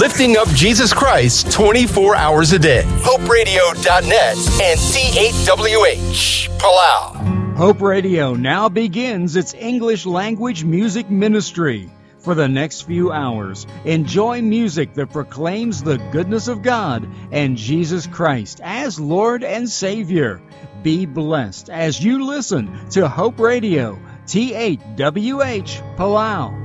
lifting up Jesus Christ 24 hours a day. HopeRadio.net and C8WH, Palau. Hope Radio now begins its English language music ministry. For the next few hours, enjoy music that proclaims the goodness of God and Jesus Christ as Lord and Savior. Be blessed as you listen to Hope Radio, T8WH, Palau.